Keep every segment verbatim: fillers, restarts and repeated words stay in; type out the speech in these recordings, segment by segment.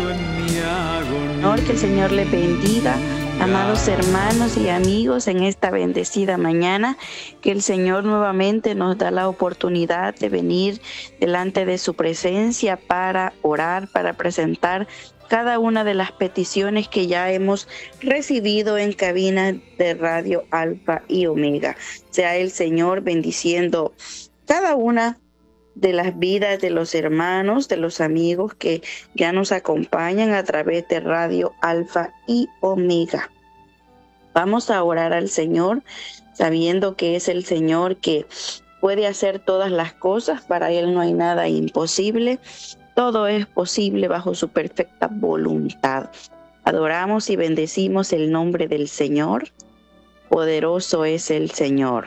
Señor, que el Señor les bendiga, amados hermanos y amigos, en esta bendecida mañana, que el Señor nuevamente nos da la oportunidad de venir delante de su presencia para orar, para presentar cada una de las peticiones que ya hemos recibido en cabina de Radio Alfa y Omega. Sea el Señor bendiciendo cada una de las vidas de los hermanos, de los amigos que ya nos acompañan a través de Radio Alfa y Omega. Vamos a orar al Señor, sabiendo que es el Señor que puede hacer todas las cosas. Para Él no hay nada imposible. Todo es posible bajo su perfecta voluntad. Adoramos y bendecimos el nombre del Señor. Poderoso es el Señor.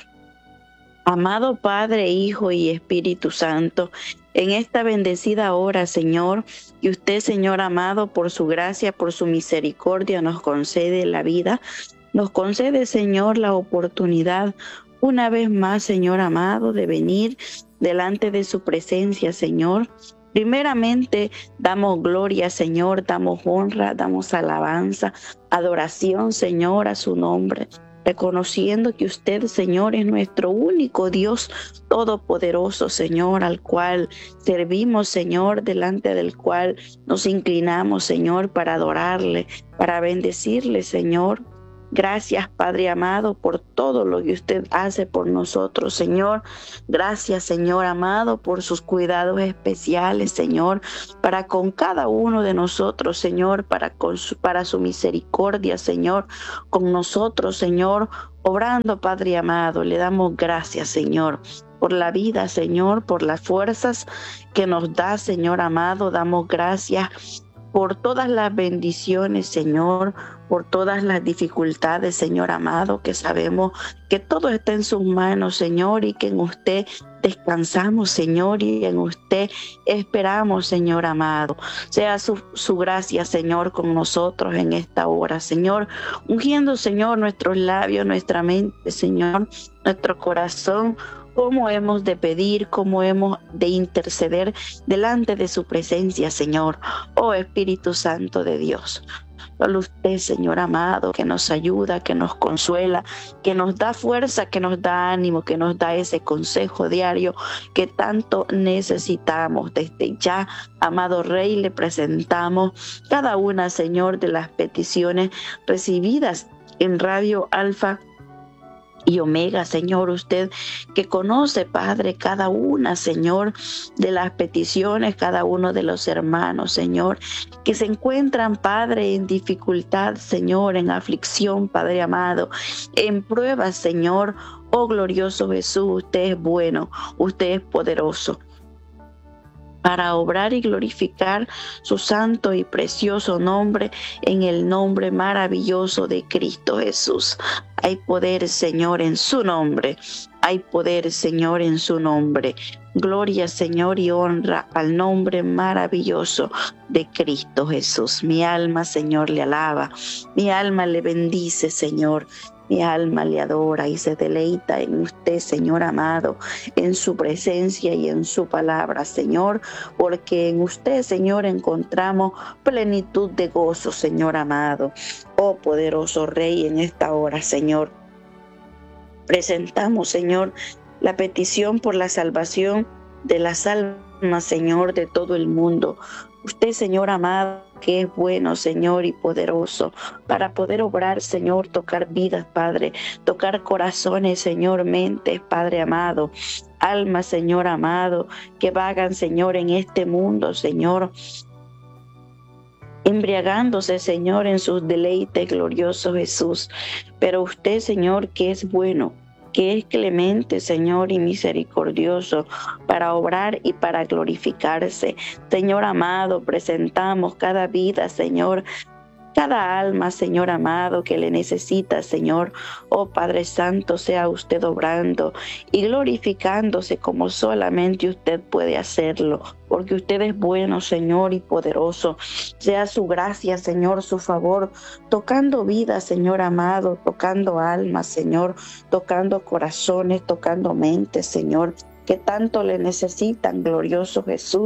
Amado Padre, Hijo y Espíritu Santo, en esta bendecida hora, Señor, que usted, Señor amado, por su gracia, por su misericordia, nos concede la vida, nos concede, Señor, la oportunidad una vez más, Señor amado, de venir delante de su presencia, Señor. Primeramente, damos gloria, Señor, damos honra, damos alabanza, adoración, Señor, a su nombre, reconociendo que usted, Señor, es nuestro único Dios todopoderoso, Señor, al cual servimos, Señor, delante del cual nos inclinamos, Señor, para adorarle, para bendecirle, Señor. Gracias, Padre amado, por todo lo que usted hace por nosotros, Señor. Gracias, Señor amado, por sus cuidados especiales, Señor, para con cada uno de nosotros, Señor, para, con su, para su misericordia, Señor, con nosotros, Señor, obrando, Padre amado. Le damos gracias, Señor, por la vida, Señor, por las fuerzas que nos da, Señor amado. Damos gracias por todas las bendiciones, Señor, por todas las dificultades, Señor amado, que sabemos que todo está en sus manos, Señor, y que en usted descansamos, Señor, y en usted esperamos, Señor amado. Sea su, su gracia, Señor, con nosotros en esta hora, Señor, ungiendo, Señor, nuestros labios, nuestra mente, Señor, nuestro corazón, cómo hemos de pedir, cómo hemos de interceder delante de su presencia, Señor. Oh Espíritu Santo de Dios, solo usted, Señor amado, que nos ayuda, que nos consuela, que nos da fuerza, que nos da ánimo, que nos da ese consejo diario que tanto necesitamos. Desde ya, amado Rey, le presentamos cada una, Señor, de las peticiones recibidas en Radio Alfa y Omega, Señor, usted que conoce, Padre, cada una, Señor, de las peticiones, cada uno de los hermanos, Señor, que se encuentran, Padre, en dificultad, Señor, en aflicción, Padre amado, en pruebas, Señor. Oh glorioso Jesús, usted es bueno, usted es poderoso para obrar y glorificar su santo y precioso nombre, en el nombre maravilloso de Cristo Jesús. Hay poder, Señor, en su nombre. Hay poder, Señor, en su nombre. Gloria, Señor, y honra al nombre maravilloso de Cristo Jesús. Mi alma, Señor, le alaba. Mi alma le bendice, Señor. Mi alma le adora y se deleita en usted, Señor amado, en su presencia y en su palabra, Señor, porque en usted, Señor, encontramos plenitud de gozo, Señor amado. Oh poderoso Rey, en esta hora, Señor, presentamos, Señor, la petición por la salvación de las almas, Señor, de todo el mundo. Usted, Señor amado, que es bueno, Señor, y poderoso, para poder obrar, Señor, tocar vidas, Padre, tocar corazones, Señor, mentes, Padre amado, almas, Señor amado, que vagan, Señor, en este mundo, Señor, embriagándose, Señor, en sus deleites, glorioso Jesús. Pero usted, Señor, que es bueno, que es clemente, Señor, y misericordioso, para obrar y para glorificarse. Señor amado, presentamos cada vida, Señor, cada alma, Señor amado, que le necesita, Señor. Oh Padre Santo, sea usted obrando y glorificándose como solamente usted puede hacerlo, porque usted es bueno, Señor, y poderoso. Sea su gracia, Señor, su favor, tocando vidas, Señor amado, tocando almas, Señor, tocando corazones, tocando mentes, Señor, que tanto le necesitan, glorioso Jesús.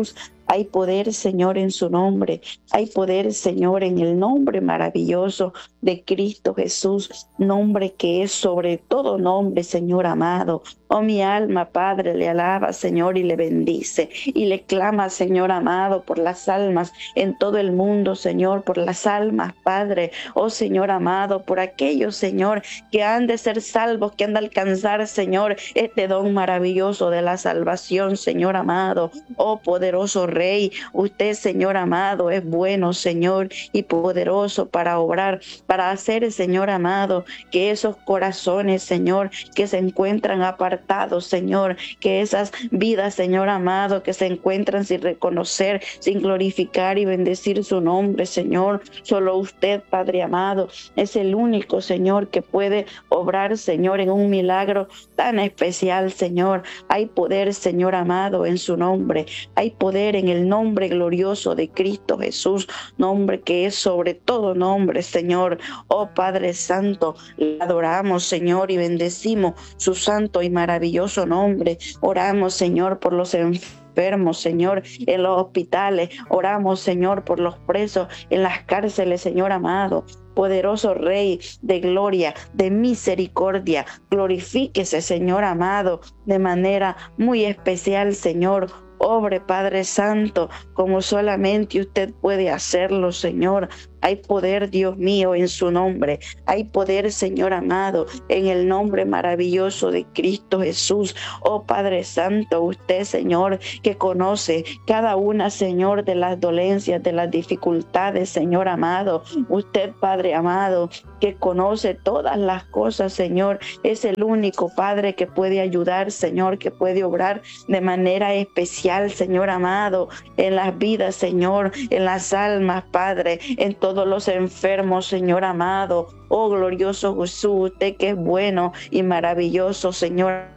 Hay poder, Señor, en su nombre. Hay poder, Señor, en el nombre maravilloso de Cristo Jesús, nombre que es sobre todo nombre, Señor amado. Oh, mi alma, Padre, le alaba, Señor, y le bendice. Y le clama, Señor amado, por las almas en todo el mundo, Señor, por las almas, Padre. Oh, Señor amado, por aquellos, Señor, que han de ser salvos, que han de alcanzar, Señor, este don maravilloso de la salvación, Señor amado. Oh, poderoso Rey, usted, Señor amado, es bueno, Señor, y poderoso para obrar, para hacer, Señor amado, que esos corazones, Señor, que se encuentran apartados, Señor, que esas vidas, Señor amado, que se encuentran sin reconocer, sin glorificar y bendecir su nombre, Señor. Solo usted, Padre amado, es el único, Señor, que puede obrar, Señor, en un milagro tan especial, Señor. Hay poder, Señor amado, en su nombre. Hay poder en el nombre glorioso de Cristo Jesús, nombre que es sobre todo nombre, Señor. Oh Padre Santo, le adoramos, Señor, y bendecimos su santo y maravilloso nombre. Oramos, Señor, por los enfermos, Señor, en los hospitales. Oramos, Señor, por los presos en las cárceles, Señor amado. Poderoso Rey de gloria, de misericordia, glorifíquese, Señor amado, de manera muy especial, Señor. Obre, Padre Santo, como solamente usted puede hacerlo, Señor. Hay poder, Dios mío, en su nombre. Hay poder, Señor amado, en el nombre maravilloso de Cristo Jesús. Oh Padre Santo, usted, Señor, que conoce cada una, Señor, de las dolencias, de las dificultades, Señor amado. Usted, Padre amado, que conoce todas las cosas, Señor, es el único Padre que puede ayudar, Señor, que puede obrar de manera especial, Señor amado, en las vidas, Señor, en las almas, Padre, en todos los enfermos, Señor amado. Oh glorioso Jesús, usted que es bueno y maravilloso, Señor,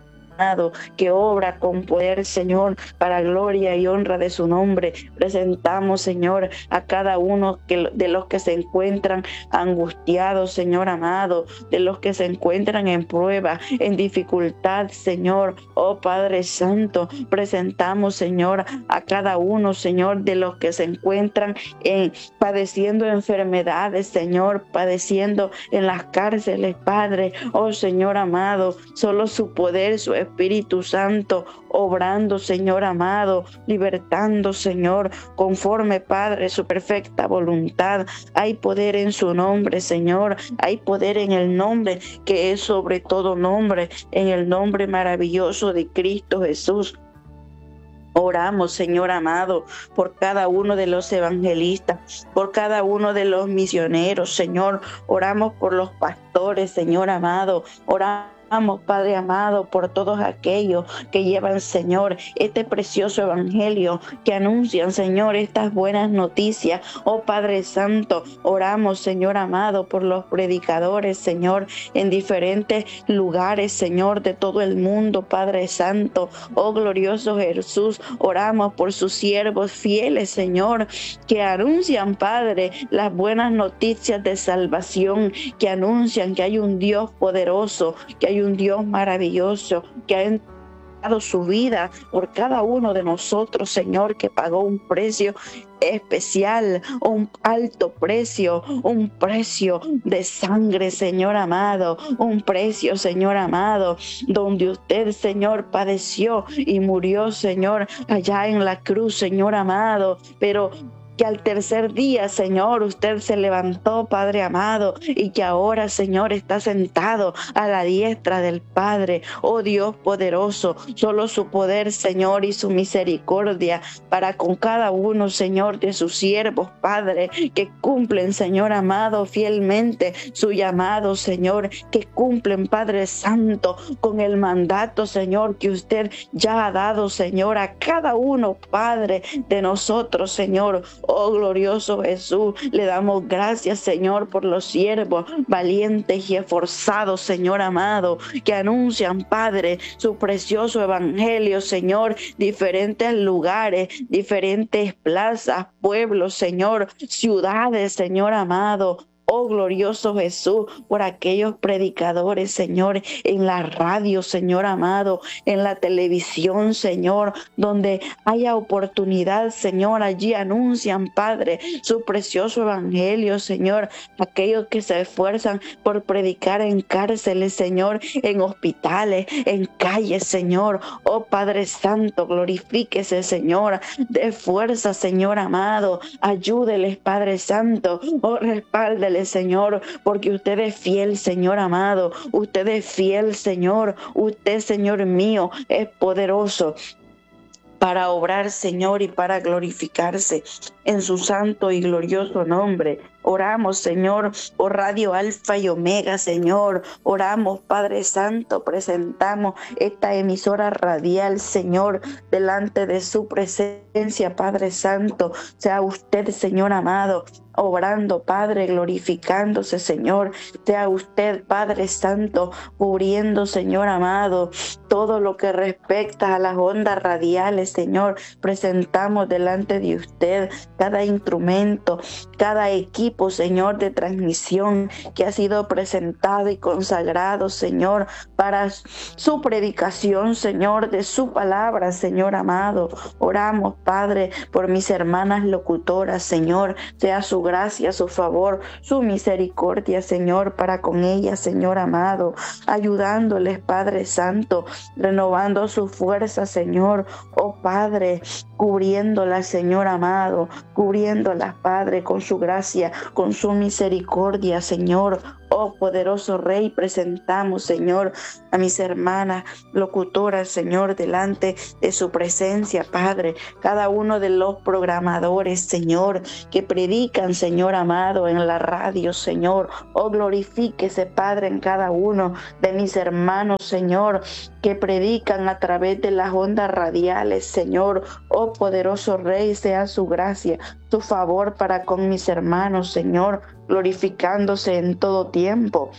que obra con poder, Señor, para gloria y honra de su nombre. Presentamos, Señor, a cada uno que, de los que se encuentran angustiados, Señor amado, de los que se encuentran en prueba, en dificultad, Señor. Oh Padre Santo, presentamos, Señor, a cada uno, Señor, de los que se encuentran en, padeciendo enfermedades, Señor, padeciendo en las cárceles, Padre. Oh Señor amado, solo su poder, su Espíritu Santo, obrando, Señor amado, libertando, Señor, conforme, Padre, su perfecta voluntad. Hay poder en su nombre, Señor. Hay poder en el nombre que es sobre todo nombre, en el nombre maravilloso de Cristo Jesús. Oramos, Señor amado, por cada uno de los evangelistas, por cada uno de los misioneros, Señor. Oramos por los pastores, Señor amado. Oramos, Padre amado, por todos aquellos que llevan, Señor, este precioso evangelio, que anuncian, Señor, estas buenas noticias. Oh Padre Santo, oramos, Señor amado, por los predicadores, Señor, en diferentes lugares, Señor, de todo el mundo, Padre Santo. Oh glorioso Jesús, oramos por sus siervos fieles, Señor, que anuncian, Padre, las buenas noticias de salvación, que anuncian que hay un Dios poderoso, que hay un Dios maravilloso, que ha entregado su vida por cada uno de nosotros, Señor, que pagó un precio especial, un alto precio, un precio de sangre, Señor amado, un precio, Señor amado, donde usted, Señor, padeció y murió, Señor, allá en la cruz, Señor amado, pero que al tercer día, Señor, usted se levantó, Padre amado, y que ahora, Señor, está sentado a la diestra del Padre. Oh Dios poderoso, solo su poder, Señor, y su misericordia para con cada uno, Señor, de sus siervos, Padre, que cumplen, Señor amado, fielmente su llamado, Señor, que cumplen, Padre Santo, con el mandato, Señor, que usted ya ha dado, Señor, a cada uno, Padre, de nosotros, Señor. Oh glorioso Jesús, le damos gracias, Señor, por los siervos valientes y esforzados, Señor amado, que anuncian, Padre, su precioso evangelio, Señor, diferentes lugares, diferentes plazas, pueblos, Señor, ciudades, Señor amado. oh glorioso Jesús, por aquellos predicadores, Señor, en la radio, Señor amado, en la televisión, Señor, donde haya oportunidad, Señor, allí anuncian, Padre, su precioso evangelio, Señor, aquellos que se esfuerzan por predicar en cárceles, Señor, en hospitales, en calles, Señor, oh Padre Santo, glorifíquese, Señor, de fuerza, Señor amado, ayúdeles, Padre Santo, oh respáldeles, Señor, porque usted es fiel, Señor amado, usted es fiel, Señor, usted, Señor mío, es poderoso para obrar, Señor, y para glorificarse en su santo y glorioso nombre. Oramos, Señor, por Radio Alfa y Omega, Señor. Oramos, Padre Santo, presentamos esta emisora radial, Señor, delante de su presencia, Padre Santo. Sea usted, Señor amado, obrando, Padre, glorificándose, Señor. Sea usted, Padre Santo, cubriendo, Señor amado, todo lo que respecta a las ondas radiales, Señor. Presentamos delante de usted cada instrumento, cada equipo, Señor, de transmisión que ha sido presentado y consagrado, Señor, para su predicación, Señor, de su palabra, Señor amado. Oramos, Padre, por mis hermanas locutoras, Señor. Sea su gracia, su favor, su misericordia, Señor, para con ellas, Señor amado, ayudándoles, Padre Santo, renovando su fuerza, Señor, oh Padre, cubriéndolas, Señor amado, cubriéndolas, Padre, con su gracia, con su misericordia, Señor. Oh poderoso Rey, presentamos, Señor, a mis hermanas locutoras, Señor, delante de su presencia, Padre. Cada uno de los programadores, Señor, que predican, Señor amado, en la radio, Señor. Oh, glorifíquese, Padre, en cada uno de mis hermanos, Señor, que predican a través de las ondas radiales, Señor. Oh poderoso Rey, sea su gracia, su favor para con mis hermanos, Señor, glorificándose en todo tiempo,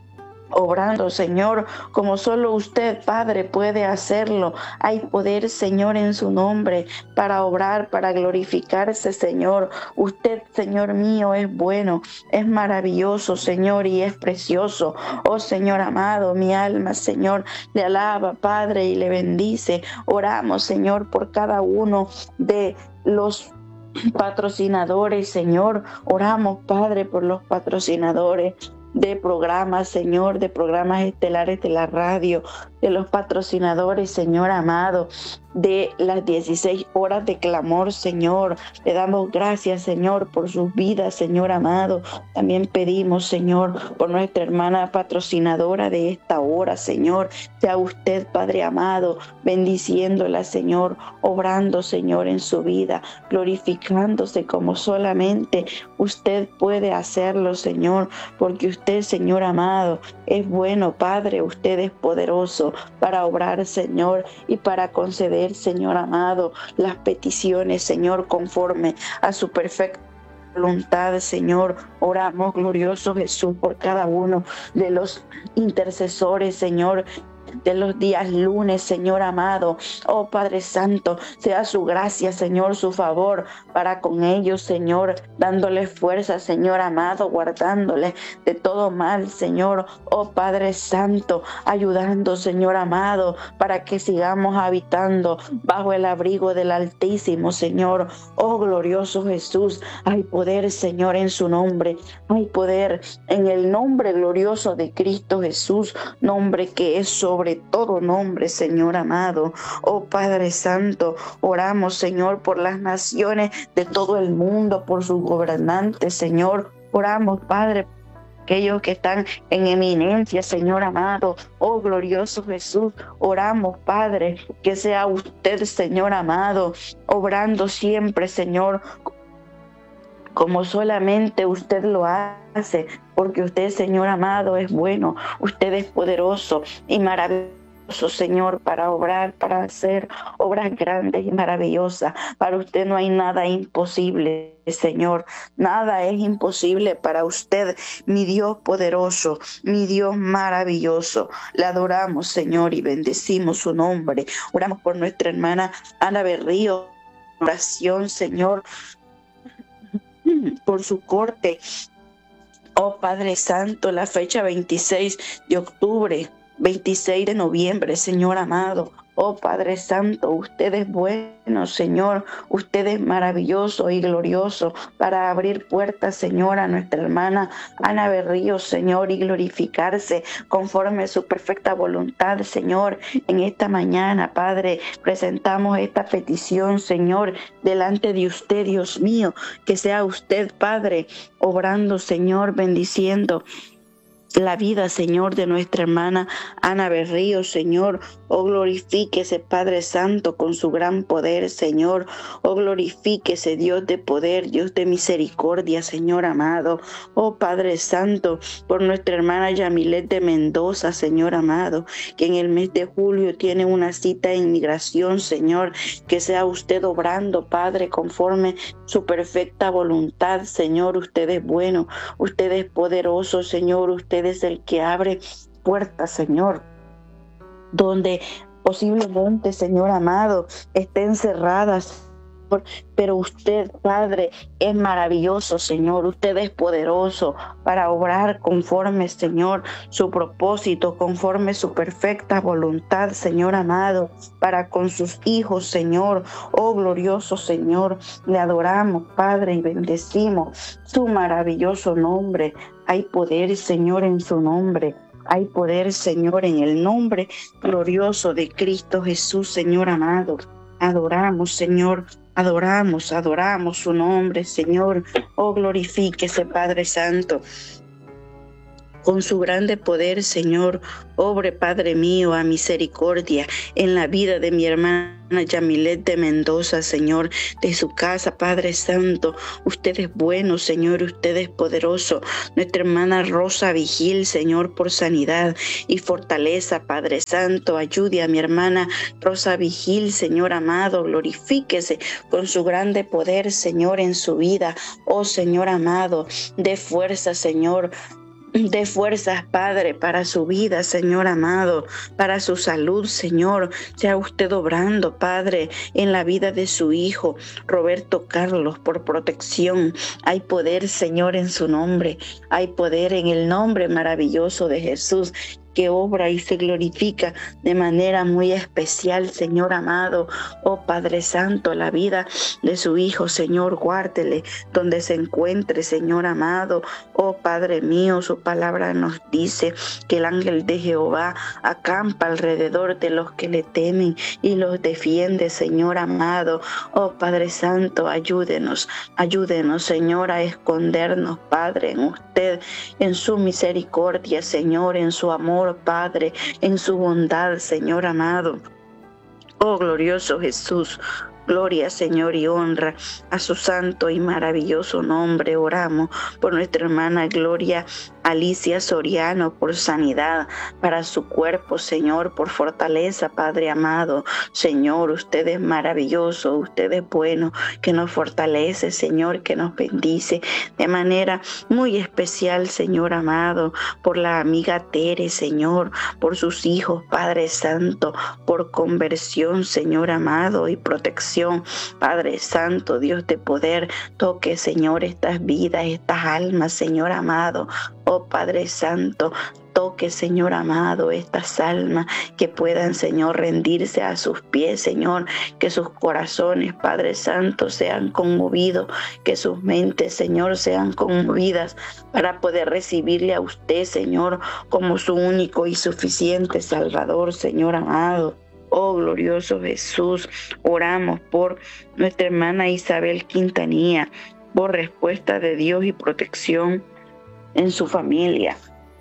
obrando, Señor, como solo usted, Padre, puede hacerlo. Hay poder, Señor, en su nombre para obrar, para glorificarse, Señor. Usted, Señor mío, es bueno, es maravilloso, Señor, y es precioso. Oh, Señor amado, mi alma, Señor, le alaba, Padre, y le bendice. Oramos, Señor, por cada uno de los patrocinadores, Señor. Oramos, Padre, por los patrocinadores de programas, Señor, de programas estelares de la radio, de los patrocinadores, Señor amado, de las dieciséis horas de clamor, Señor. Le damos gracias, Señor, por sus vidas, Señor amado. También pedimos, Señor, por nuestra hermana patrocinadora de esta hora, Señor. Sea usted, Padre amado, bendiciéndola, Señor, obrando, Señor, en su vida, glorificándose como solamente usted puede hacerlo, Señor, porque usted, Señor amado, es bueno, Padre. Usted es poderoso para obrar, Señor, y para conceder, Señor amado, las peticiones, Señor, conforme a su perfecta voluntad, Señor. Oramos, glorioso Jesús, por cada uno de los intercesores, Señor, de los días lunes, Señor amado. Oh Padre Santo, sea su gracia, Señor, su favor para con ellos, Señor, dándoles fuerza, Señor amado, guardándoles de todo mal, Señor. Oh Padre Santo, ayudando, Señor amado, para que sigamos habitando bajo el abrigo del Altísimo, Señor. Oh glorioso Jesús, hay poder, Señor, en su nombre. Hay poder en el nombre glorioso de Cristo Jesús, nombre que es sobre todo nombre, Señor amado. Oh Padre Santo, oramos, Señor, por las naciones de todo el mundo, por sus gobernantes, Señor. Oramos, Padre, aquellos que están en eminencia, Señor amado. Oh glorioso Jesús, oramos, Padre, que sea usted, Señor amado, obrando siempre, Señor, como solamente usted lo hace, porque usted, Señor amado, es bueno. Usted es poderoso y maravilloso, Señor, para obrar, para hacer obras grandes y maravillosas. Para usted no hay nada imposible, Señor. Nada es imposible para usted, mi Dios poderoso, mi Dios maravilloso. Le adoramos, Señor, y bendecimos su nombre. Oramos por nuestra hermana Ana Berrío. Oración, Señor, por su corte Oh Padre Santo, la fecha veintiséis de octubre, veintiséis de noviembre, Señor amado. Oh Padre Santo, usted es bueno, Señor. Usted es maravilloso y glorioso para abrir puertas, Señor, a nuestra hermana Ana Berríos, Señor, y glorificarse conforme a su perfecta voluntad, Señor. En esta mañana, Padre, presentamos esta petición, Señor, delante de usted, Dios mío, que sea usted, Padre, obrando, Señor, bendiciendo la vida, Señor, de nuestra hermana Ana Berríos, Señor. Oh, glorifíquese, Padre Santo, con su gran poder, Señor. Oh, glorifíquese, Dios de poder, Dios de misericordia, Señor amado. Oh, Padre Santo, por nuestra hermana Yamilet de Mendoza, Señor amado, que en el mes de julio tiene una cita de inmigración, Señor. Que sea usted obrando, Padre, conforme su perfecta voluntad, Señor. Usted es bueno, usted es poderoso, Señor. Usted es el que abre puertas, Señor, donde posiblemente, Señor amado, estén cerradas. Pero usted, Padre, es maravilloso, Señor. Usted es poderoso para obrar conforme, Señor, su propósito, conforme su perfecta voluntad, Señor amado, para con sus hijos, Señor. Oh, glorioso Señor, le adoramos, Padre, y bendecimos su maravilloso nombre. Hay poder, Señor, en su nombre. Hay poder, Señor, en el nombre glorioso de Cristo Jesús, Señor amado. Adoramos, Señor. Adoramos, adoramos su nombre, Señor. Oh, glorifíquese, Padre Santo. Con su grande poder, Señor, obre, Padre mío, a misericordia en la vida de mi hermana Yamilet de Mendoza, Señor, de su casa, Padre Santo. Usted es bueno, Señor, usted es poderoso. Nuestra hermana Rosa Vigil, Señor, por sanidad y fortaleza, Padre Santo. Ayude a mi hermana Rosa Vigil, Señor amado, glorifíquese con su grande poder, Señor, en su vida. Oh, Señor amado, dé fuerza, Señor. De fuerzas, Padre, para su vida, Señor amado, para su salud, Señor. Sea usted obrando, Padre, en la vida de su hijo, Roberto Carlos, por protección. Hay poder, Señor, en su nombre. Hay poder en el nombre maravilloso de Jesús, que obra y se glorifica de manera muy especial, Señor amado. Oh Padre Santo, la vida de su Hijo, Señor, guárdele donde se encuentre, Señor amado. Oh Padre mío, su palabra nos dice que el ángel de Jehová acampa alrededor de los que le temen y los defiende, Señor amado. Oh Padre Santo, ayúdenos, ayúdenos, Señor, a escondernos, Padre, en usted, en su misericordia, Señor, en su amor, Padre, en su bondad, Señor amado. Oh glorioso Jesús, gloria, Señor, y honra a su santo y maravilloso nombre. Oramos por nuestra hermana Gloria Alicia Soriano, por sanidad para su cuerpo, Señor, por fortaleza, Padre amado. Señor, usted es maravilloso, usted es bueno, que nos fortalece, Señor, que nos bendice de manera muy especial, Señor amado, por la amiga Tere, Señor, por sus hijos, Padre Santo, por conversión, Señor amado, y protección, Padre Santo, Dios de poder. Toque, Señor, estas vidas, estas almas, Señor amado. Oh Padre Santo, toque, Señor amado, estas almas que puedan, Señor, rendirse a sus pies, Señor, que sus corazones, Padre Santo, sean conmovidos, que sus mentes, Señor, sean conmovidas para poder recibirle a usted, Señor, como su único y suficiente Salvador, Señor amado. Oh glorioso Jesús, oramos por nuestra hermana Isabel Quintanilla, por respuesta de Dios y protección en su familia.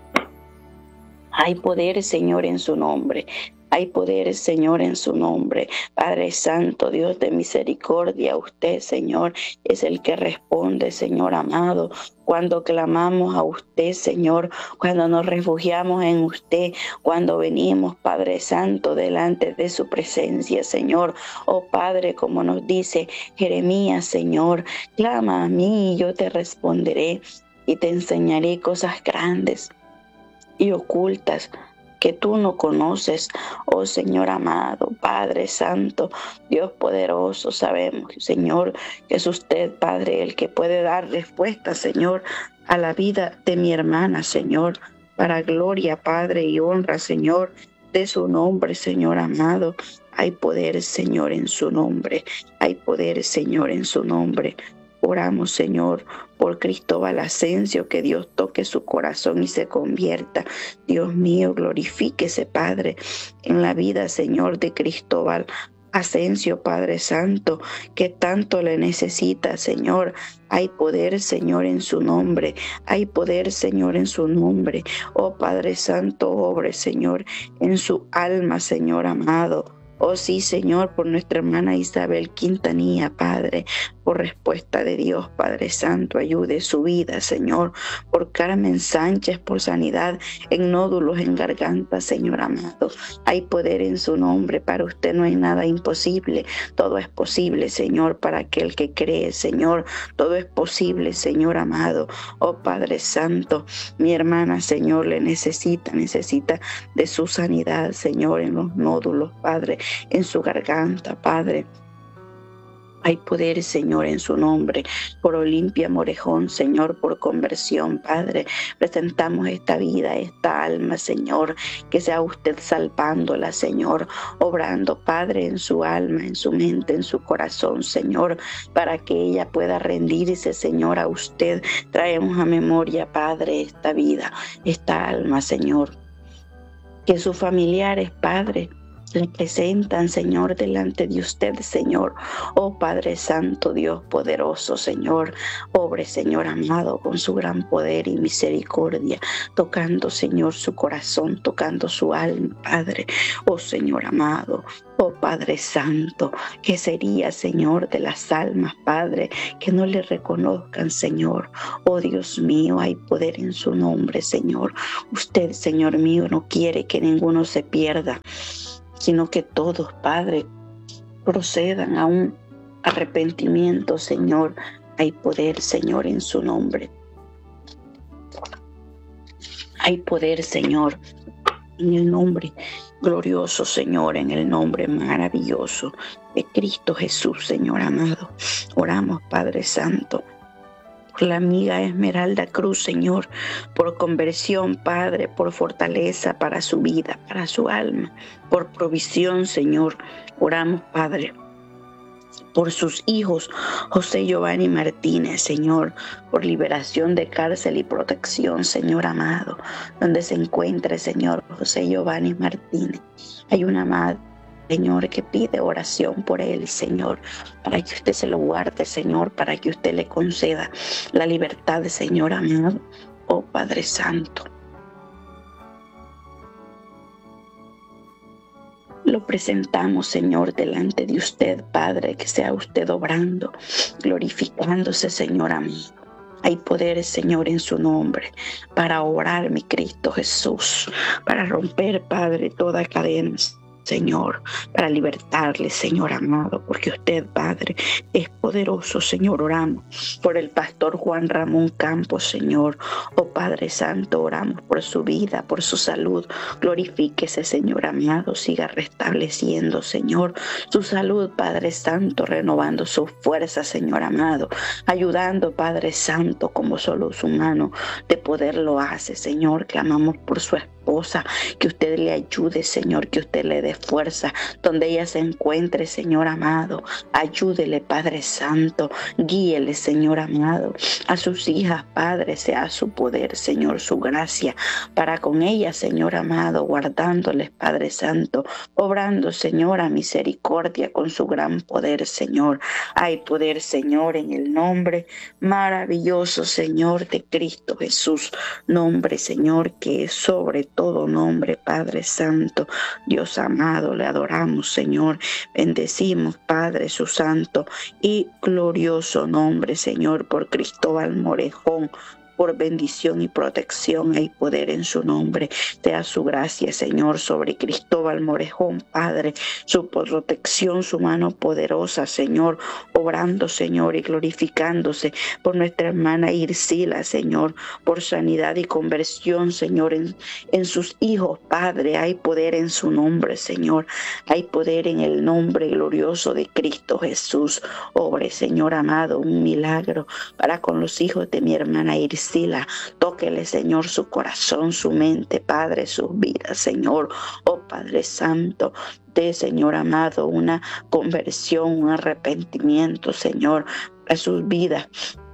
Hay poder, Señor, en su nombre. Hay poder, Señor, en su nombre. Padre Santo, Dios de misericordia, usted, Señor, es el que responde, Señor amado. Cuando clamamos a usted, Señor, cuando nos refugiamos en usted, cuando venimos, Padre Santo, delante de su presencia, Señor. Oh Padre, como nos dice Jeremías, Señor, clama a mí y yo te responderé y te enseñaré cosas grandes y ocultas que tú no conoces. Oh Señor amado, Padre Santo, Dios poderoso, sabemos, Señor, que es usted, Padre, el que puede dar respuesta, Señor, a la vida de mi hermana, Señor, para gloria, Padre, y honra, Señor, de su nombre, Señor amado. Hay poder, Señor, en su nombre. Hay poder, Señor, en su nombre. Oramos, Señor, por Cristóbal Asensio, que Dios toque su corazón y se convierta. Dios mío, glorifíquese, Padre, en la vida, Señor, de Cristóbal Asensio, Padre Santo, que tanto le necesita, Señor. Hay poder, Señor, en su nombre. Hay poder, Señor, en su nombre. Oh Padre Santo, obre, Señor, en su alma, Señor amado. Oh sí, Señor, por nuestra hermana Isabel Quintanilla, Padre, por respuesta de Dios, Padre Santo, ayude su vida, Señor. Por Carmen Sánchez, por sanidad en nódulos en garganta, Señor amado. Hay poder en su nombre, para usted no hay nada imposible. Todo es posible, Señor, para aquel que cree, Señor. Todo es posible, Señor amado. Oh Padre Santo, mi hermana, Señor, le necesita, necesita de su sanidad, Señor, en los nódulos, Padre, en su garganta, Padre. Hay poder, Señor, en su nombre. Por Olimpia Morejón, Señor, por conversión, Padre. Presentamos esta vida, esta alma, Señor. Que sea usted salvándola, Señor. Obrando, Padre, en su alma, en su mente, en su corazón, Señor. Para que ella pueda rendirse, Señor, a usted. Traemos a memoria, Padre, esta vida, esta alma, Señor. Que sus familiares, Padre, le presentan, Señor, delante de usted, Señor. Oh Padre Santo, Dios poderoso, Señor. Obre, Señor amado, con su gran poder y misericordia, tocando, Señor, su corazón, tocando su alma, Padre. Oh Señor amado, oh Padre Santo, ¿qué sería, Señor, de las almas, Padre, que no le reconozcan, Señor? Oh Dios mío, hay poder en su nombre, Señor. Usted, Señor mío, no quiere que ninguno se pierda, sino que todos, Padre, procedan a un arrepentimiento, Señor. Hay poder, Señor, en su nombre. Hay poder, Señor, en el nombre glorioso, Señor, en el nombre maravilloso de Cristo Jesús, Señor amado. Oramos, Padre Santo, por la amiga Esmeralda Cruz, Señor, por conversión, Padre, por fortaleza para su vida, para su alma, por provisión, Señor. Oramos, Padre, por sus hijos, José Giovanni Martínez, Señor, por liberación de cárcel y protección, Señor amado, donde se encuentre, Señor, José Giovanni Martínez. Hay una madre, Señor, que pide oración por él, Señor, para que usted se lo guarde, Señor, para que usted le conceda la libertad, Señor amado. Oh Padre Santo, lo presentamos, Señor, delante de usted, Padre, que sea usted obrando, glorificándose, Señor amado. Hay poder, Señor, en su nombre, para orar, mi Cristo Jesús, para romper, Padre, toda cadena, Señor, para libertarle, Señor amado, porque usted, Padre, es poderoso, Señor. Oramos por el pastor Juan Ramón Campos, Señor. Oh Padre Santo, oramos por su vida, por su salud. Glorifíquese, Señor amado, siga restableciendo, Señor, su salud, Padre Santo, renovando sus fuerzas, Señor amado, ayudando, Padre Santo, como solo su mano de poder lo hace, Señor. Clamamos por su esposa, que usted le ayude, Señor, que usted le dé fuerza donde ella se encuentre, Señor amado. Ayúdele, Padre Santo, guíele, Señor amado, a sus hijas, Padre, sea su poder, Señor, su gracia para con ellas, Señor amado, guardándoles, Padre Santo, obrando, Señor, a misericordia con su gran poder, Señor. Hay poder, Señor, en el nombre maravilloso, Señor, de Cristo Jesús, nombre, Señor, que es sobre todo nombre, Padre Santo. Dios amado, le adoramos, Señor. Bendecimos, Padre, su santo y glorioso nombre, Señor, por Cristóbal Morejón, por bendición y protección. Hay poder en su nombre. Sea su gracia, Señor, sobre Cristóbal Morejón, Padre, su protección, su mano poderosa, Señor, obrando, Señor, y glorificándose por nuestra hermana Irsila, Señor, por sanidad y conversión, Señor, en, en sus hijos, Padre. Hay poder en su nombre, Señor. Hay poder en el nombre glorioso de Cristo Jesús. Obre, Señor amado, un milagro para con los hijos de mi hermana Irsila. Tóquele, Señor, su corazón, su mente, Padre, sus vidas, Señor. Oh Padre Santo, de Señor amado, una conversión, un arrepentimiento, Señor, a sus vidas,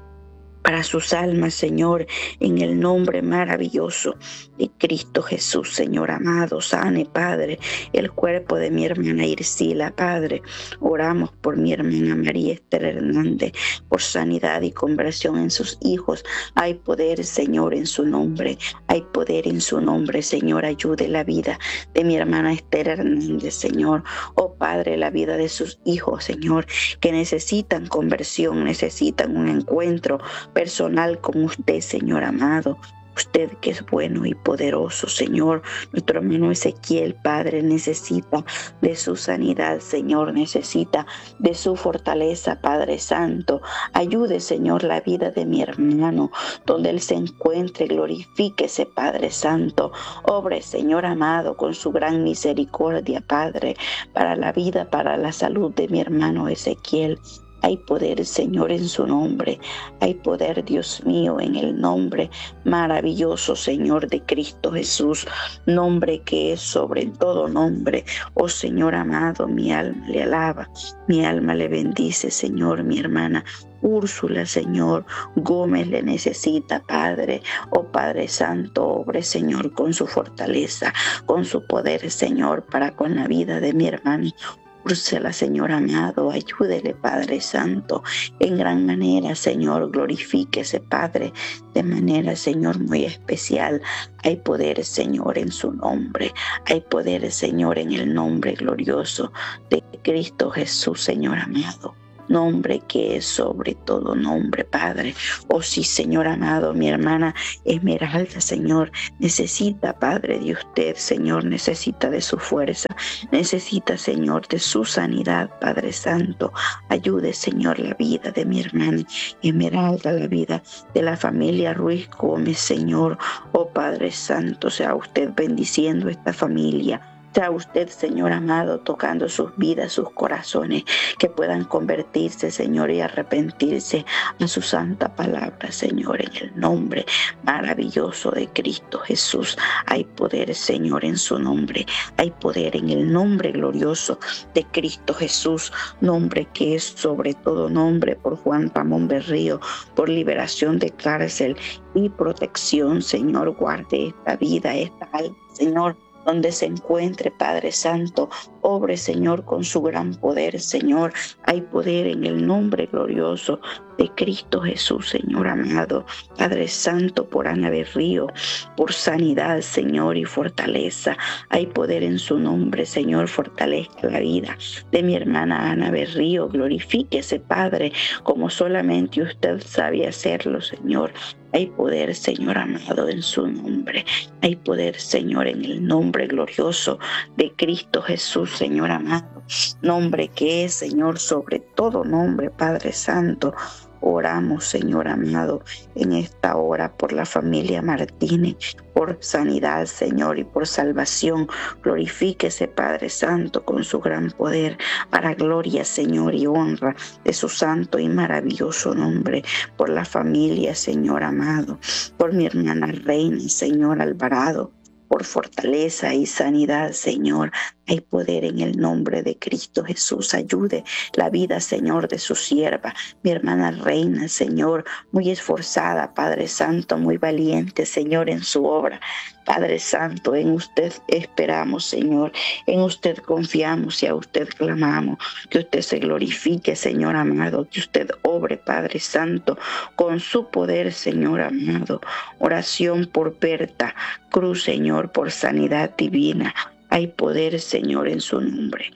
para sus almas, Señor, en el nombre maravilloso de Cristo Jesús, Señor amado. Sane, Padre, el cuerpo de mi hermana Irsila, Padre. Oramos por mi hermana María Esther Hernández, por sanidad y conversión en sus hijos. Hay poder, Señor, en su nombre. Hay poder en su nombre, Señor. Ayude la vida de mi hermana Esther Hernández, Señor. Oh Padre, la vida de sus hijos, Señor, que necesitan conversión, necesitan un encuentro personal con usted, Señor amado. Usted que es bueno y poderoso, Señor. Nuestro hermano Ezequiel, Padre, necesita de su sanidad, Señor. Necesita de su fortaleza, Padre Santo. Ayude, Señor, la vida de mi hermano, donde él se encuentre. Glorifíquese, Padre Santo. Obre, Señor amado, con su gran misericordia, Padre, para la vida, para la salud de mi hermano Ezequiel. Hay poder, Señor, en su nombre. Hay poder, Dios mío, en el nombre maravilloso, Señor, de Cristo Jesús. Nombre que es sobre todo nombre. Oh Señor amado, mi alma le alaba. Mi alma le bendice, Señor. Mi hermana Úrsula, Señor Gómez, le necesita, Padre. Oh Padre Santo, obre, Señor, con su fortaleza, con su poder, Señor, para con la vida de mi hermana Úrsula, Señor amado. Ayúdele, Padre Santo, en gran manera, Señor. Glorifíquese, Padre, de manera, Señor, muy especial. Hay poder, Señor, en su nombre. Hay poder, Señor, en el nombre glorioso de Cristo Jesús, Señor amado. Nombre que es sobre todo nombre, Padre. Oh sí, Señor amado, mi hermana Esmeralda, Señor, necesita, Padre, de usted, Señor, necesita de su fuerza, necesita, Señor, de su sanidad, Padre Santo. Ayude, Señor, la vida de mi hermana Esmeralda, la vida de la familia Ruiz Gómez, Señor. Oh Padre Santo, sea usted bendiciendo esta familia. Sea usted, Señor amado, tocando sus vidas, sus corazones, que puedan convertirse, Señor, y arrepentirse a su santa palabra, Señor, en el nombre maravilloso de Cristo Jesús. Hay poder, Señor, en su nombre. Hay poder en el nombre glorioso de Cristo Jesús, nombre que es sobre todo nombre, por Juan Ramón Berrío, por liberación de cárcel y protección, Señor. Guarde esta vida, esta alma, Señor, donde se encuentre, Padre Santo. Obre, Señor, con su gran poder, Señor. Hay poder en el nombre glorioso de Cristo Jesús, Señor amado. Padre Santo, por Ana Berrío, por sanidad, Señor, y fortaleza. Hay poder en su nombre, Señor. Fortalezca la vida de mi hermana Ana Berrío. Glorifíquese, Padre, como solamente usted sabe hacerlo, Señor. Hay poder, Señor amado, en su nombre. Hay poder, Señor, en el nombre glorioso de Cristo Jesús, Señor amado. Nombre que es, Señor, sobre todo nombre, Padre Santo. Oramos, Señor amado, en esta hora por la familia Martínez, por sanidad, Señor, y por salvación. Glorifíquese, Padre Santo, con su gran poder, para gloria, Señor, y honra de su santo y maravilloso nombre. Por la familia, Señor amado, por mi hermana Reina, Señor Alvarado, por fortaleza y sanidad, Señor. Hay poder en el nombre de Cristo Jesús. Ayude la vida, Señor, de su sierva, mi hermana Reina, Señor, muy esforzada, Padre Santo, muy valiente, Señor, en su obra. Padre Santo, en usted esperamos, Señor, en usted confiamos y a usted clamamos. Que usted se glorifique, Señor amado, que usted obre, Padre Santo, con su poder, Señor amado. Oración por Berta Cruz, Señor, por sanidad divina. Hay poder, Señor, en su nombre.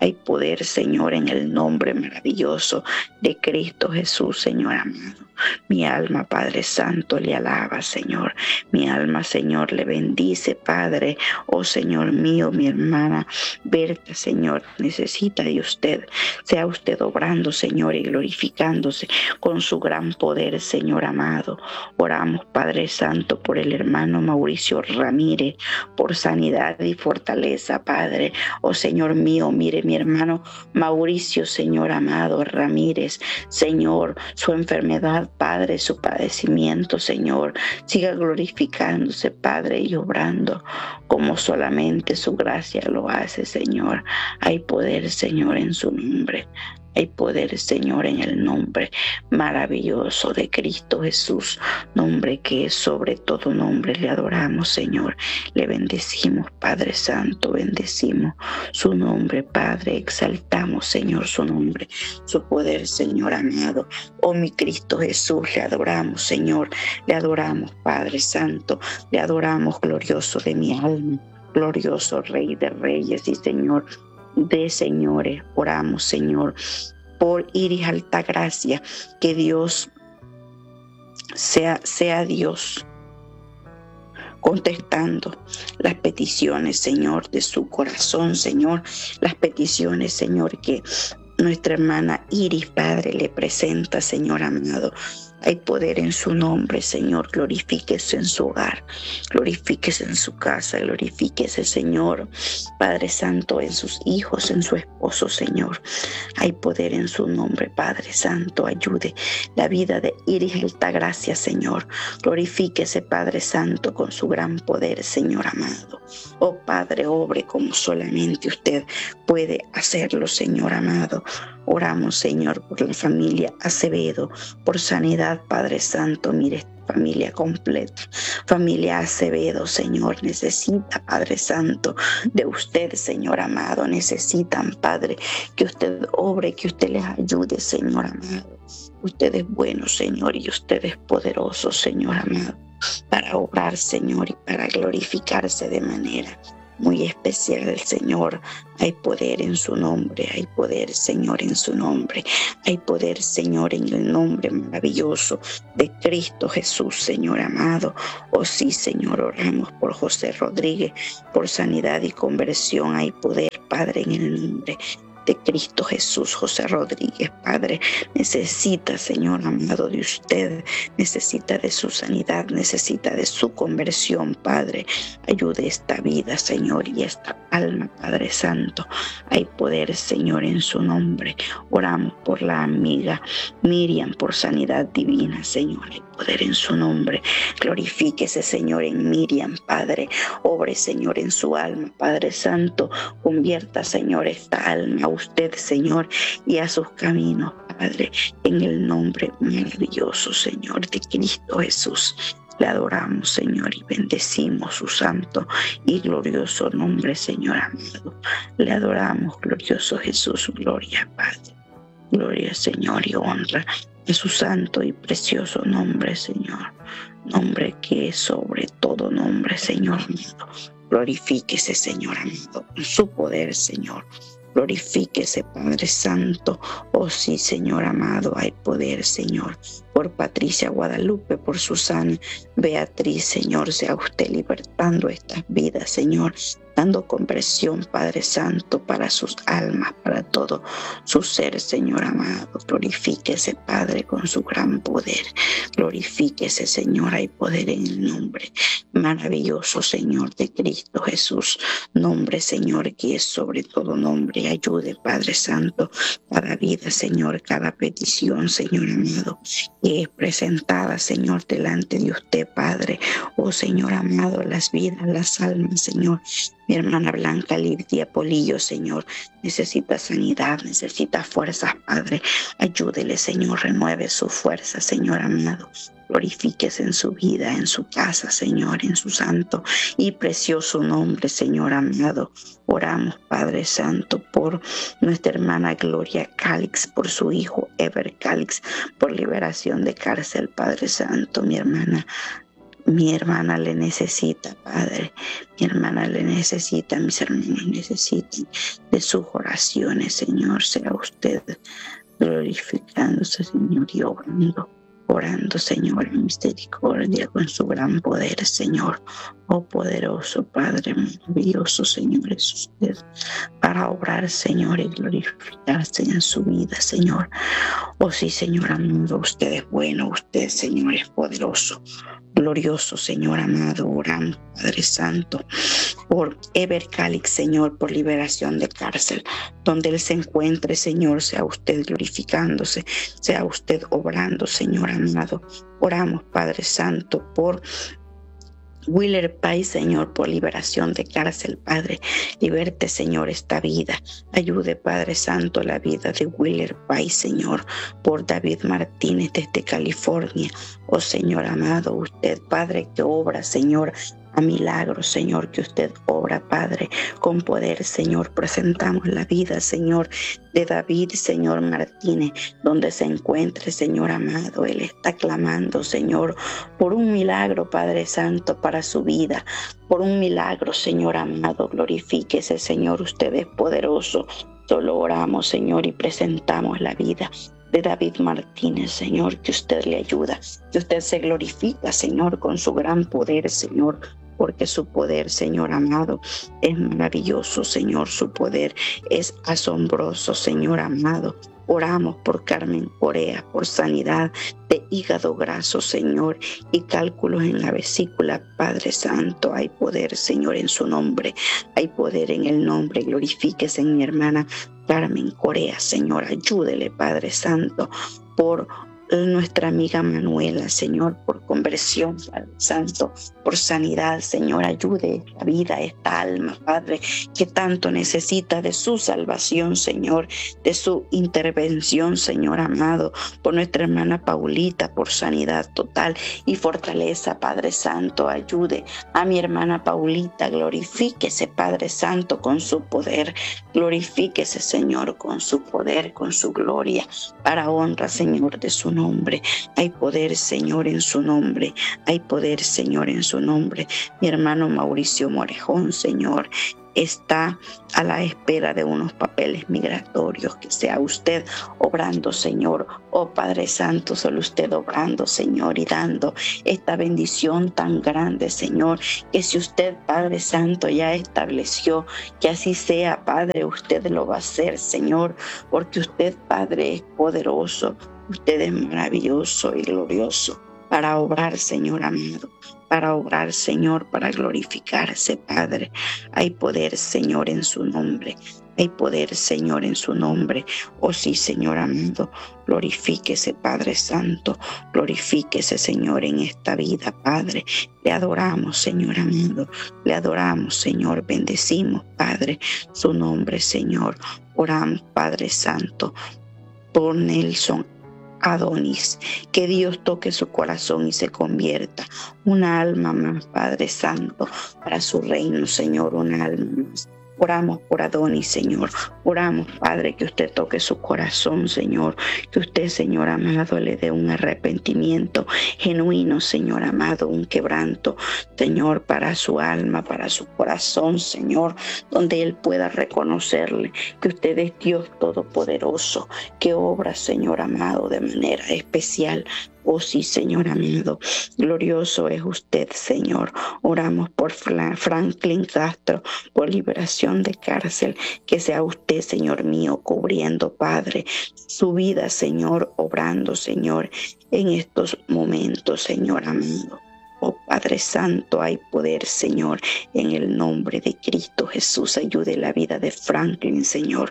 Hay poder, Señor, en el nombre maravilloso de Cristo Jesús, Señor amado. Mi alma, Padre Santo, le alaba, Señor. Mi alma, Señor, le bendice, Padre. Oh, Señor mío, mi hermana Berta, Señor, necesita de usted. Sea usted obrando, Señor, y glorificándose con su gran poder, Señor amado. Oramos, Padre Santo, por el hermano Mauricio Ramírez, por sanidad y fortaleza, Padre. Oh, Señor mío, mire mi hermano Mauricio, Señor amado Ramírez, Señor, su enfermedad, Padre, su padecimiento, Señor, siga glorificándose, Padre, y obrando como solamente su gracia lo hace, Señor. Hay poder, Señor, en su nombre. Hay poder, Señor, en el nombre maravilloso de Cristo Jesús, nombre que es sobre todo nombre. Le adoramos, Señor. Le bendecimos, Padre Santo, bendecimos su nombre, Padre. Exaltamos, Señor, su nombre, su poder, Señor amado. Oh, mi Cristo Jesús, le adoramos, Señor. Le adoramos, Padre Santo. Le adoramos, glorioso de mi alma, glorioso Rey de Reyes y Señor de señores. Oramos, Señor, por Iris Altagracia, que Dios sea, sea Dios contestando las peticiones, Señor, de su corazón, Señor, las peticiones, Señor, que nuestra hermana Iris, Padre, le presenta, Señor amado. Hay poder en su nombre, Señor. Glorifíquese en su hogar, glorifíquese en su casa, glorifíquese, Señor, Padre Santo, en sus hijos, en su esposo, Señor. Hay poder en su nombre, Padre Santo. Ayude la vida de Iris Altagracia, Señor. Glorifíquese, Padre Santo, con su gran poder, Señor amado. Oh, Padre, obre como solamente usted puede hacerlo, Señor amado. Oramos, Señor, por la familia Acevedo, por sanidad, Padre Santo. Mire, familia completa, familia Acevedo, Señor, necesita, Padre Santo, de usted, Señor amado. Necesitan, Padre, que usted obre, que usted les ayude, Señor amado. Usted es bueno, Señor, y usted es poderoso, Señor amado, para obrar, Señor, y para glorificarse de manera muy especial, Señor. Hay poder en su nombre, hay poder, Señor, en su nombre. Hay poder, Señor, en el nombre maravilloso de Cristo Jesús, Señor amado. Oh sí, Señor, oramos por José Rodríguez, por sanidad y conversión. Hay poder, Padre, en el nombre de Cristo Jesús. José Rodríguez, Padre, necesita, Señor amado, de usted, necesita de su sanidad, necesita de su conversión, Padre. Ayude esta vida, Señor, y esta alma, Padre Santo. Hay poder, Señor, en su nombre. Oramos por la amiga Miriam, por sanidad divina, Señor. Hay poder en su nombre. Glorifíquese, Señor, en Miriam, Padre. Obre, Señor, en su alma, Padre Santo. Convierta, Señor, esta alma a usted, Señor, y a sus caminos, Padre, en el nombre maravilloso, Señor, de Cristo Jesús. Le adoramos, Señor, y bendecimos su santo y glorioso nombre, Señor amado. Le adoramos, glorioso Jesús. Gloria, Padre. Gloria, Señor, y honra a su santo y precioso nombre, Señor. Nombre que es sobre todo nombre, Señor amado. Glorifíquese, Señor amado, en su poder, Señor. Glorifíquese, Padre Santo. Oh sí, Señor amado, hay poder, Señor. Por Patricia Guadalupe, por Susana Beatriz, Señor, sea usted libertando estas vidas, Señor, dando compresión, Padre Santo, para sus almas, para todo su ser, Señor amado. Glorifíquese, Padre, con su gran poder. Glorifíquese, Señor, hay poder en el nombre maravilloso, Señor, de Cristo Jesús. Nombre, Señor, que es sobre todo nombre. Ayude, Padre Santo, cada vida, Señor, cada petición, Señor amado, que es presentada, Señor, delante de usted, Padre. Oh, Señor amado, las vidas, las almas, Señor. Mi hermana Blanca Lidia Polillo, Señor, necesita sanidad, necesita fuerzas, Padre. Ayúdele, Señor, renueve su fuerza, Señor amado. Glorifíquese en su vida, en su casa, Señor, en su santo y precioso nombre, Señor amado. Oramos, Padre Santo, por nuestra hermana Gloria Calix, por su hijo Ever Calix, por liberación de cárcel, Padre Santo. Mi hermana Mi hermana le necesita, Padre. Mi hermana le necesita, mis hermanos necesitan de sus oraciones, Señor. Sea usted glorificándose, Señor, y obrando, orando, Señor, en misericordia con su gran poder, Señor. Oh poderoso Padre, maravilloso, Señor, es usted para obrar, Señor, y glorificarse en su vida, Señor. Oh sí, Señor amado, usted es bueno, usted, Señor, es poderoso, glorioso, Señor amado. Oramos, Padre Santo, por Eber Calix, Señor, por liberación de cárcel. Donde él se encuentre, Señor, sea usted glorificándose, sea usted obrando, Señor amado. Oramos, Padre Santo, por Wheeler Pais, Señor, por liberación de cárcel, Padre. Liberte, Señor, esta vida. Ayude, Padre Santo, la vida de Wheeler Pais, Señor. Por David Martínez desde California. Oh, Señor amado, usted, Padre, que obra, Señor, a milagros, Señor, que usted obra, Padre, con poder, Señor. Presentamos la vida, Señor, de David, Señor Martínez, donde se encuentre, Señor amado. Él está clamando, Señor, por un milagro, Padre Santo, para su vida, por un milagro, Señor amado. Glorifíquese, Señor, usted es poderoso. Solo oramos, Señor, y presentamos la vida de David Martínez, Señor, que usted le ayuda, que usted se glorifica, Señor, con su gran poder, Señor, porque su poder, Señor amado, es maravilloso, Señor. Su poder es asombroso, Señor amado. Oramos por Carmen Corea, por sanidad de hígado graso, Señor, y cálculos en la vesícula, Padre Santo. Hay poder, Señor, en su nombre. Hay poder en el nombre. Glorifíquese en mi hermana Carmen Corea, Señor. Ayúdele, Padre Santo, por nuestra amiga Manuela, Señor, por conversión, Padre Santo, por sanidad, Señor. Ayude la vida, esta alma, Padre, que tanto necesita de su salvación, Señor, de su intervención, Señor amado, por nuestra hermana Paulita, por sanidad total y fortaleza, Padre Santo. Ayude a mi hermana Paulita. Glorifíquese, Padre Santo, con su poder. Glorifíquese, Señor, con su poder, con su gloria, para honra, Señor, de su nombre. Hay poder, Señor, en su nombre. Hay poder, Señor, en su nombre. Mi hermano Mauricio Morejón, Señor, está a la espera de unos papeles migratorios. Que sea usted obrando, Señor. Oh Padre Santo, solo usted obrando, Señor, y dando esta bendición tan grande, Señor, que si usted, Padre Santo, ya estableció que así sea, Padre, usted lo va a hacer, Señor, porque usted, Padre, es poderoso. Usted es maravilloso y glorioso para obrar, Señor amado, para obrar, Señor, para glorificarse, Padre. Hay poder, Señor, en su nombre. Hay poder, Señor, en su nombre. Oh sí, Señor amado, glorifíquese, Padre Santo. Glorifíquese, Señor, en esta vida, Padre. Le adoramos, Señor amado. Le adoramos, Señor. Bendecimos, Padre, su nombre, Señor. Oramos, Padre Santo, por Nelson Adonis, que Dios toque su corazón y se convierta una alma más, Padre Santo, para su reino, Señor, una alma más. Oramos por Adonis, Señor. Oramos, Padre, que usted toque su corazón, Señor. Que usted, Señor amado, le dé un arrepentimiento genuino, Señor amado, un quebranto, Señor, para su alma, para su corazón, Señor, donde él pueda reconocerle que usted es Dios Todopoderoso, que obra, Señor amado, de manera especial. Oh sí, Señor amado, glorioso es usted, Señor. Oramos por Franklin Castro, por liberación de cárcel. Que sea usted, Señor mío, cubriendo, Padre, su vida, Señor, obrando, Señor, en estos momentos, Señor amado. Oh Padre Santo, hay poder, Señor, en el nombre de Cristo Jesús. Ayude la vida de Franklin, Señor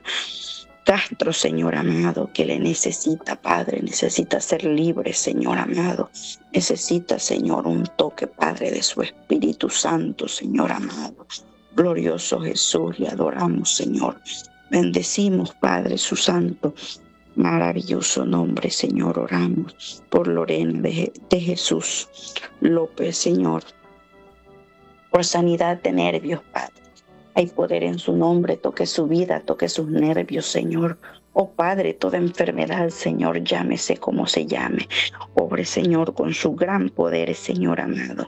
Castro, Señor amado, que le necesita, Padre, necesita ser libre, Señor amado, necesita, Señor, un toque, Padre, de su Espíritu Santo, Señor amado. Glorioso Jesús, le adoramos, Señor. Bendecimos, Padre, su santo, maravilloso nombre, Señor. Oramos por Lorena de, de Jesús López, Señor, por sanidad de nervios, Padre. Hay poder en su nombre, toque su vida, toque sus nervios, Señor. Oh Padre, toda enfermedad, Señor, llámese como se llame. Obre, Señor, con su gran poder, Señor amado.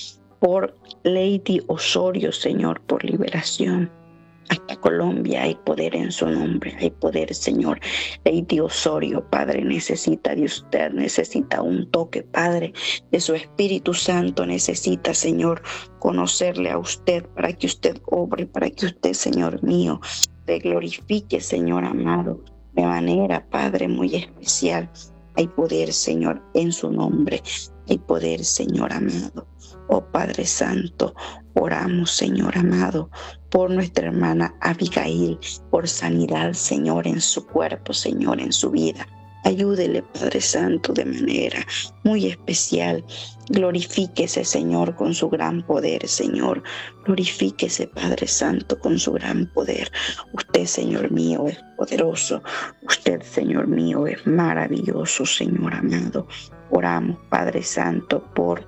Por Lady Osorio, Señor, por liberación. Hasta Colombia hay poder en su nombre, hay poder, Señor. Lady Osorio, Padre, necesita de usted, necesita un toque, Padre, de su Espíritu Santo. Necesita, Señor, conocerle a usted para que usted obre, para que usted, Señor mío, te glorifique, Señor amado, de manera, Padre, muy especial. Hay poder, Señor, en su nombre. Hay poder, Señor amado. Oh Padre Santo, oramos, Señor amado, por nuestra hermana Abigail, por sanidad, Señor, en su cuerpo, Señor, en su vida. Ayúdele, Padre Santo, de manera muy especial. Glorifíquese, Señor, con su gran poder, Señor. Glorifíquese, Padre Santo, con su gran poder. Usted, Señor mío, es poderoso. Usted, Señor mío, es maravilloso, Señor amado. Oramos, Padre Santo, por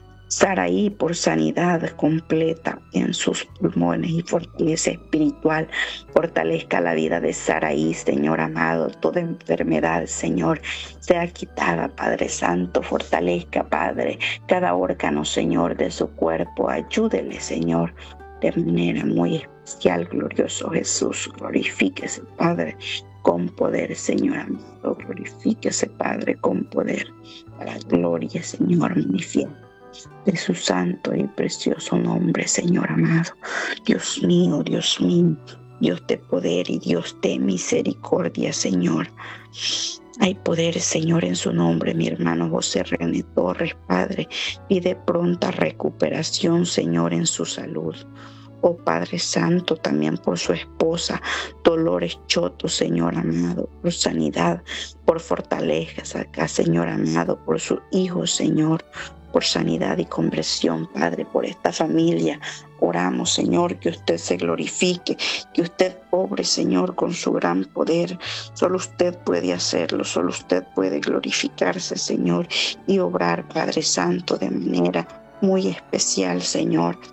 Saraí, por sanidad completa en sus pulmones y fortaleza espiritual. Fortalezca la vida de Saraí, Señor amado. Toda enfermedad, Señor, sea quitada, Padre Santo. Fortalezca, Padre, cada órgano, Señor, de su cuerpo. Ayúdele, Señor, de manera muy especial. Glorioso Jesús, glorifíquese, Padre, con poder, Señor amado. Glorifíquese, Padre, con poder. Para gloria, Señor, manifiesta de su santo y precioso nombre, Señor amado. Dios mío, Dios mío, Dios de poder y Dios de misericordia, Señor. Hay poder, Señor, en su nombre. Mi hermano José René Torres, Padre, pide pronta recuperación, Señor, en su salud. Oh Padre Santo, también por su esposa, Dolores Choto, Señor amado, por sanidad, por fortaleza acá, Señor amado, por su hijo, Señor, por sanidad y conversión, Padre, por esta familia. Oramos, Señor, que usted se glorifique, que usted obre, Señor, con su gran poder. Solo usted puede hacerlo, solo usted puede glorificarse, Señor, y obrar, Padre Santo, de manera muy especial, Señor.